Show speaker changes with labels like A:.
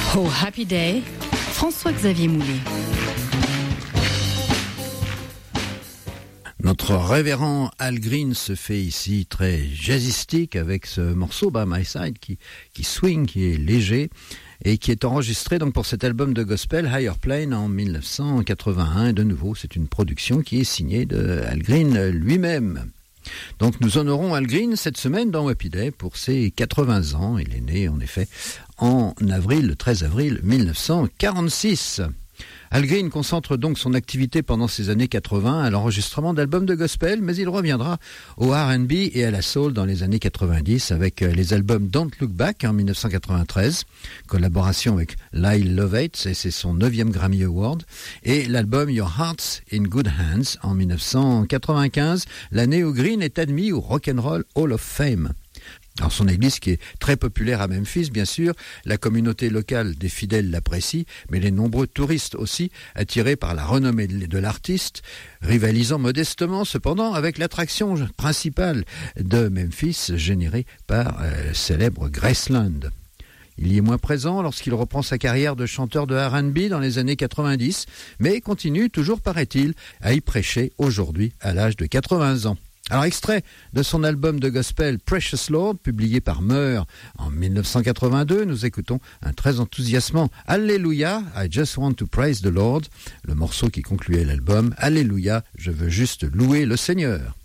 A: Oh Happy Day, François-Xavier Moulet.
B: Notre révérend Al Green se fait ici très jazzistique avec ce morceau By My Side qui swing, qui est léger et qui est enregistré donc pour cet album de gospel Higher Plane en 1981. Et de nouveau, c'est une production qui est signée de Al Green lui-même. Donc nous honorons Al Green cette semaine dans Happy Day pour ses 80 ans. Il est né en effet en avril, le 13 avril 1946. Al Green concentre donc son activité pendant ces années 80 à l'enregistrement d'albums de gospel, mais il reviendra au R&B et à la soul dans les années 90 avec les albums Don't Look Back en 1993, collaboration avec Lyle Lovett, et c'est son 9e Grammy Award, et l'album Your Heart's in Good Hands en 1995, l'année où Green est admis au Rock'n'Roll Hall of Fame. Alors son église qui est très populaire à Memphis, bien sûr, la communauté locale des fidèles l'apprécie, mais les nombreux touristes aussi, attirés par la renommée de l'artiste, rivalisant modestement cependant avec l'attraction principale de Memphis, générée par le célèbre Graceland. Il y est moins présent lorsqu'il reprend sa carrière de chanteur de R&B dans les années 90, mais continue toujours, paraît-il, à y prêcher aujourd'hui à l'âge de 80 ans. Alors, extrait de son album de gospel Precious Lord, publié par Meur en 1982, nous écoutons un très enthousiasmant Alléluia, I Just Want to Praise the Lord, le morceau qui concluait l'album, Alléluia, je veux juste louer le Seigneur.